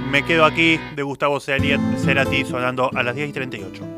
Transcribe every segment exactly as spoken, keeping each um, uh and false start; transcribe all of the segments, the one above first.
Me quedo aquí de Gustavo Cerati sonando a las diez y treinta y ocho.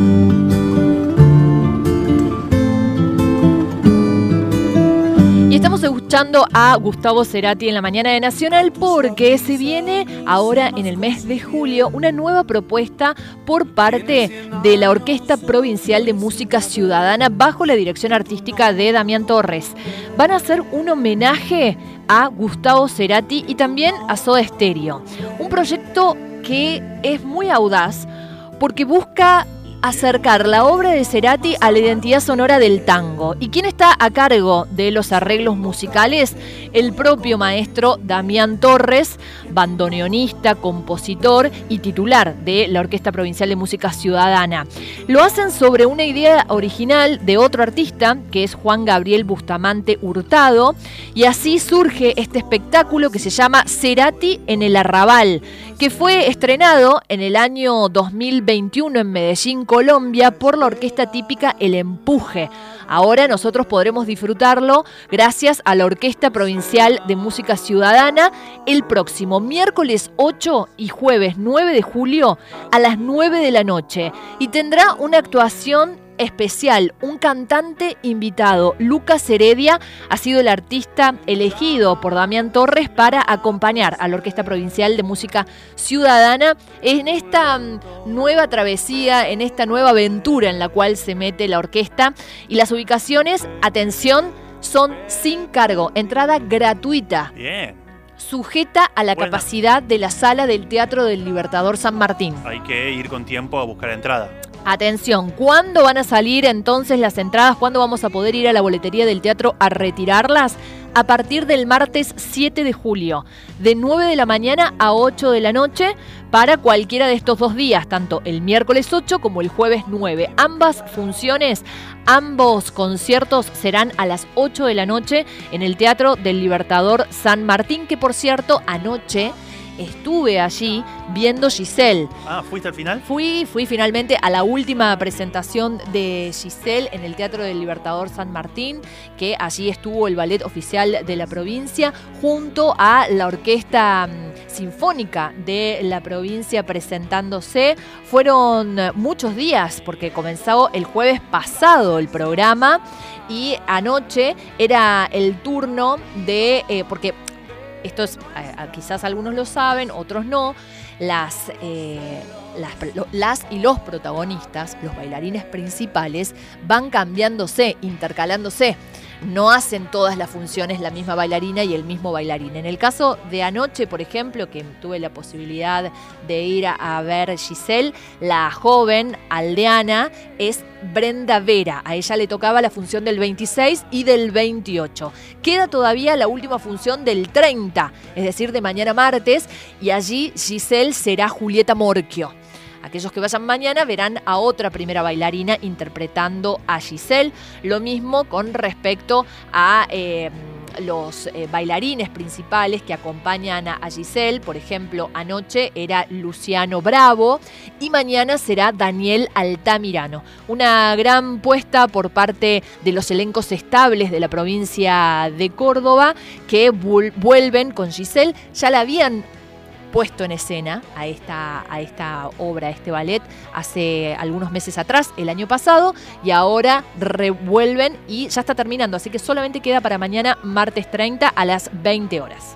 Y estamos escuchando a Gustavo Cerati en la mañana de Nacional porque se viene ahora en el mes de julio una nueva propuesta por parte de la Orquesta Provincial de Música Ciudadana bajo la dirección artística de Damián Torres. Van a hacer un homenaje a Gustavo Cerati y también a Soda Stereo. Un proyecto que es muy audaz porque busca acercar la obra de Cerati a la identidad sonora del tango. ¿Y quién está a cargo de los arreglos musicales? El propio maestro Damián Torres, bandoneonista, compositor y titular de la Orquesta Provincial de Música Ciudadana. Lo hacen sobre una idea original de otro artista, que es Juan Gabriel Bustamante Hurtado, y así surge este espectáculo que se llama Cerati en el Arrabal, que fue estrenado en el año dos mil veintiuno en Medellín, Colombia, por la orquesta típica El Empuje. Ahora nosotros podremos disfrutarlo gracias a la Orquesta Provincial de Música Ciudadana el próximo miércoles ocho y jueves nueve de julio a las nueve de la noche. Y tendrá una actuación especial, un cantante invitado. Lucas Heredia ha sido el artista elegido por Damián Torres para acompañar a la Orquesta Provincial de Música Ciudadana en esta nueva travesía, en esta nueva aventura en la cual se mete la orquesta. Y las ubicaciones, atención, son sin cargo, entrada gratuita. Bien. Sujeta a la Bueno. capacidad de la sala del Teatro del Libertador San Martín. Hay que ir con tiempo a buscar entrada. Atención, ¿cuándo van a salir entonces las entradas? ¿Cuándo vamos a poder ir a la boletería del teatro a retirarlas? A partir del martes siete de julio, de nueve de la mañana a ocho de la noche, para cualquiera de estos dos días, tanto el miércoles ocho como el jueves nueve. Ambas funciones, ambos conciertos serán a las ocho de la noche en el Teatro del Libertador San Martín, que por cierto, anoche estuve allí viendo Giselle. Ah, ¿fuiste al final? Fui, fui finalmente a la última presentación de Giselle en el Teatro del Libertador San Martín, que allí estuvo el ballet oficial de la provincia junto a la Orquesta Sinfónica de la provincia presentándose. Fueron muchos días porque comenzó el jueves pasado el programa y anoche era el turno de... Eh, porque esto es, eh, quizás algunos lo saben, otros no, las, eh, las, las y los protagonistas, los bailarines principales, van cambiándose, intercalándose. No hacen todas las funciones la misma bailarina y el mismo bailarín. En el caso de anoche, por ejemplo, que tuve la posibilidad de ir a, a ver Giselle, la joven aldeana es Brenda Vera. A ella le tocaba la función del veintiséis y del veintiocho. Queda todavía la última función del treinta, es decir, de mañana martes, y allí Giselle será Julieta Morchio. Aquellos que vayan mañana verán a otra primera bailarina interpretando a Giselle. Lo mismo con respecto a eh, los eh, bailarines principales que acompañan a, a Giselle. Por ejemplo, anoche era Luciano Bravo y mañana será Daniel Altamirano. Una gran puesta por parte de los elencos estables de la provincia de Córdoba que vuelven con Giselle. Ya la habían puesto en escena a esta, a esta obra, a este ballet, hace algunos meses atrás, el año pasado, y ahora revuelven y ya está terminando, así que solamente queda para mañana, martes treinta, a las veinte horas.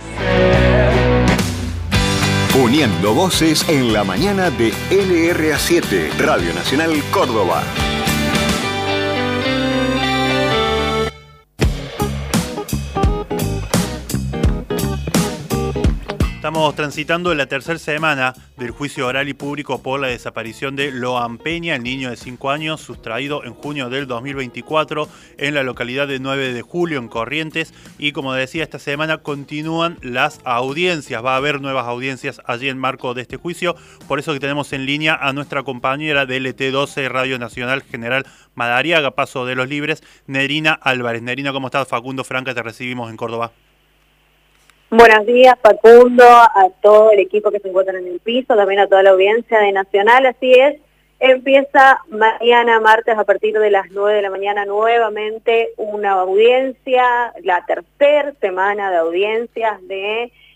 Uniendo voces en la mañana de L R A siete, Radio Nacional Córdoba. Estamos transitando la tercera semana del juicio oral y público por la desaparición de Loan Peña, el niño de cinco años, sustraído en junio del dos mil veinticuatro en la localidad de nueve de julio, en Corrientes. Y como decía, esta semana continúan las audiencias. Va a haber nuevas audiencias allí en marco de este juicio. Por eso que tenemos en línea a nuestra compañera de L T doce, Radio Nacional, General Madariaga, Paso de los Libres, Nerina Álvarez. Nerina, ¿cómo estás? Facundo Franca, te recibimos en Córdoba. Buenos días, Facundo, a todo el equipo que se encuentra en el piso, también a toda la audiencia de Nacional. Así es, empieza mañana martes a partir de las nueve de la mañana nuevamente una audiencia, la tercera semana de audiencias de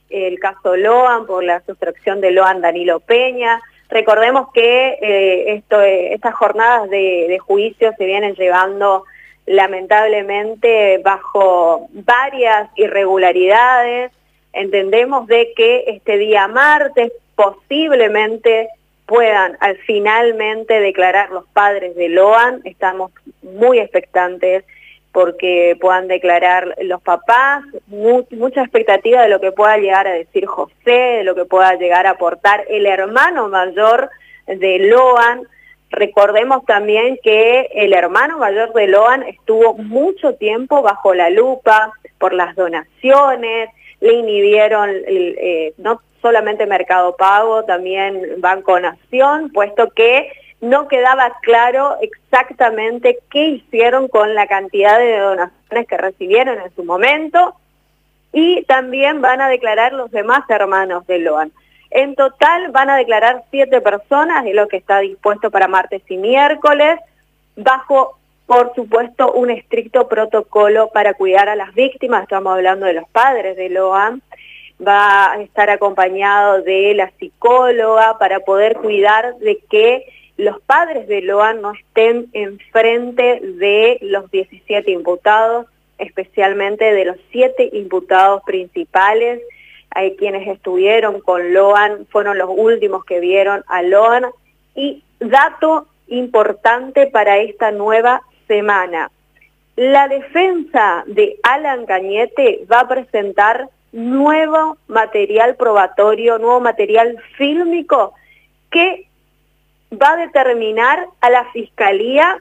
el caso Loan, por la sustracción de Loan Danilo Peña. Recordemos que eh, esto, eh, estas jornadas de, de juicio se vienen llevando lamentablemente bajo varias irregularidades. Entendemos de que este día martes posiblemente puedan al finalmente declarar los padres de Loan. Estamos muy expectantes porque puedan declarar los papás, mu mucha expectativa de lo que pueda llegar a decir José, de lo que pueda llegar a aportar el hermano mayor de Loan. Recordemos también que el hermano mayor de Loan estuvo mucho tiempo bajo la lupa por las donaciones, le inhibieron el, eh, no solamente Mercado Pago, también Banco Nación, puesto que no quedaba claro exactamente qué hicieron con la cantidad de donaciones que recibieron en su momento, y también van a declarar los demás hermanos de Loan. En total van a declarar siete personas, es lo que está dispuesto para martes y miércoles, bajo, por supuesto, un estricto protocolo para cuidar a las víctimas. Estamos hablando de los padres de Loan. Va a estar acompañado de la psicóloga para poder cuidar de que los padres de Loan no estén enfrente de los diecisiete imputados, especialmente de los siete imputados principales. Hay quienes estuvieron con Loan, fueron los últimos que vieron a Loan. Y dato importante para esta nueva semana: la defensa de Alan Cañete va a presentar nuevo material probatorio, nuevo material fílmico que va a determinar a la Fiscalía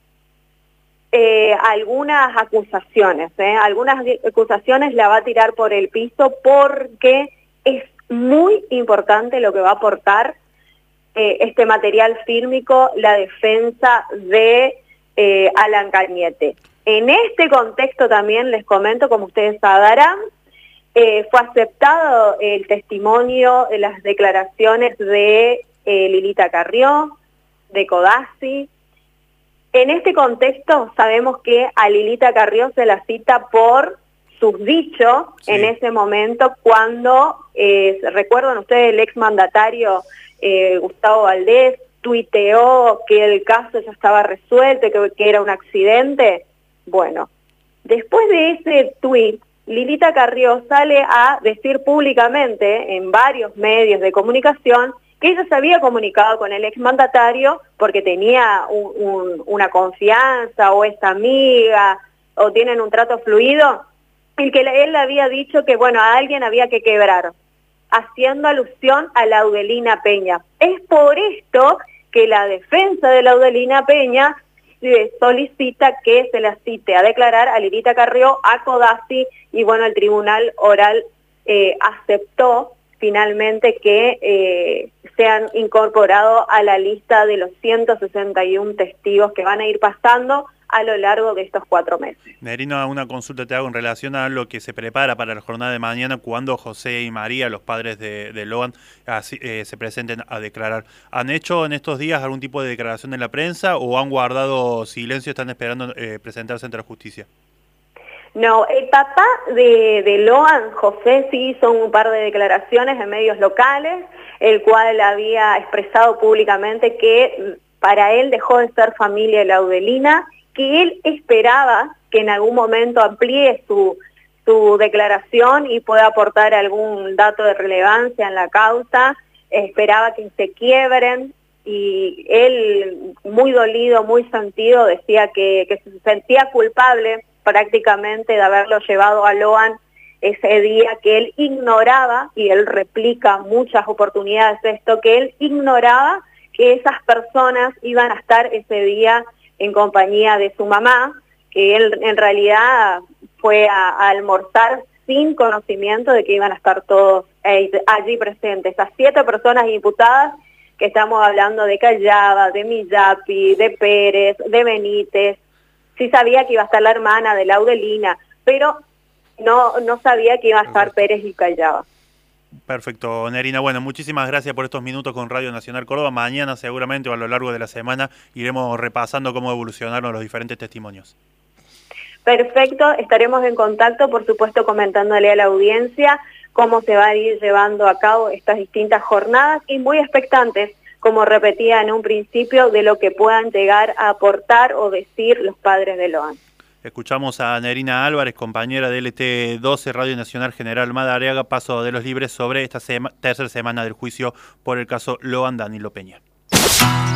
eh, algunas acusaciones, ¿eh? algunas acusaciones la va a tirar por el piso porque es muy importante lo que va a aportar eh, este material fílmico, la defensa de eh, Alan Cañete. En este contexto también les comento, como ustedes sabrán, eh, fue aceptado el testimonio, de las declaraciones de eh, Lilita Carrió, de Codazzi. En este contexto sabemos que a Lilita Carrió se la cita por sus dichos, sí, en ese momento cuando, eh, recuerdan ustedes, el exmandatario eh, Gustavo Valdés tuiteó que el caso ya estaba resuelto, que, que era un accidente. Bueno, después de ese tuit, Lilita Carrió sale a decir públicamente en varios medios de comunicación que ella se había comunicado con el exmandatario porque tenía un, un, una confianza, o es amiga, o tienen un trato fluido, y que él le había dicho que, bueno, a alguien había que quebrar, haciendo alusión a Laudelina Peña. Es por esto que la defensa de Laudelina Peña eh, solicita que se la cite a declarar a Lilita Carrió, a Codazzi, y bueno, el tribunal oral eh, aceptó finalmente que eh, sean incorporados a la lista de los ciento sesenta y uno testigos que van a ir pasando a lo largo de estos cuatro meses. Nerina, una consulta te hago en relación a lo que se prepara para la jornada de mañana, cuando José y María, los padres de, de Loan, así, eh, se presenten a declarar. ¿Han hecho en estos días algún tipo de declaración en la prensa o han guardado silencio, están esperando eh, presentarse ante la justicia? No, el papá de, de Loan, José, sí hizo un par de declaraciones en medios locales, el cual había expresado públicamente que para él dejó de ser familia Laudelina, que él esperaba que en algún momento amplíe su, su declaración y pueda aportar algún dato de relevancia en la causa, esperaba que se quiebren, y él, muy dolido, muy sentido, decía que, que se sentía culpable prácticamente de haberlo llevado a Loan ese día, que él ignoraba, y él replica muchas oportunidades esto, que él ignoraba que esas personas iban a estar ese día en compañía de su mamá, que él en realidad fue a, a almorzar sin conocimiento de que iban a estar todos eh, allí presentes. Esas siete personas imputadas, que estamos hablando de Callaba, de Millapi, de Pérez, de Benítez. Sí sabía que iba a estar la hermana de Laudelina, pero no, no sabía que iba a estar Perfecto. Pérez y Callaba. Perfecto, Nerina. Bueno, muchísimas gracias por estos minutos con Radio Nacional Córdoba. Mañana seguramente o a lo largo de la semana iremos repasando cómo evolucionaron los diferentes testimonios. Perfecto, estaremos en contacto, por supuesto, comentándole a la audiencia cómo se van a ir llevando a cabo estas distintas jornadas y muy expectantes, como repetía en un principio, de lo que puedan llegar a aportar o decir los padres de Loan. Escuchamos a Nerina Álvarez, compañera de L T doce, Radio Nacional General Madariaga, Paso de los Libres, sobre esta sema, tercera semana del juicio por el caso Loan Danilo Peña.